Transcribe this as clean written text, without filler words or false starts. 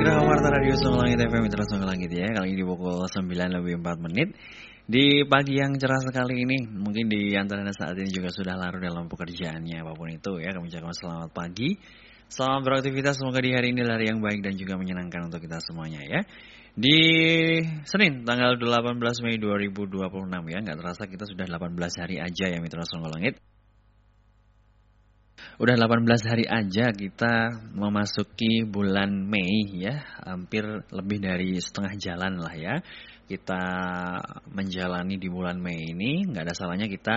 Geraha Warta Radio Songlangit FM Mitra Songlangit ya. Kali ini pukul 9:04 di pagi yang cerah sekali ini. Mungkin di antara saat ini juga sudah larut dalam pekerjaannya apapun itu ya. Kami ucapkan selamat pagi. Selamat beraktivitas, semoga di hari ini lari yang baik dan juga menyenangkan untuk kita semuanya ya. Di Senin tanggal 18 Mei 2026 ya. Nggak terasa kita sudah 18 hari aja ya Mitra Songlangit. Udah 18 hari aja kita memasuki bulan Mei ya. Hampir lebih dari setengah jalan lah ya. Kita menjalani di bulan Mei ini. Gak ada salahnya kita